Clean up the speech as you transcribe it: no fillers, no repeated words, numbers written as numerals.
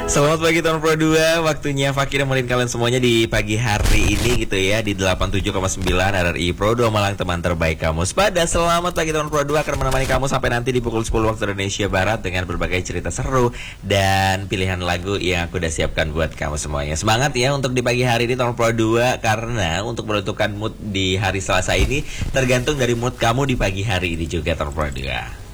Selamat pagi tahun Pro 2. Waktunya Fakir nemenin kalian semuanya di pagi hari ini gitu ya, di 87,9 RRI Pro 2 Malang, teman terbaik kamu. Pada selamat pagi tahun Pro 2 akan menemani kamu sampai nanti di pukul 10 waktu Indonesia Barat dengan berbagai cerita seru dan pilihan lagu yang aku udah siapkan buat kamu semuanya. Semangat ya untuk di pagi hari ini tahun Pro 2, karena untuk menentukan mood di hari Selasa ini tergantung dari mood kamu di pagi hari ini juga tahun Pro 2.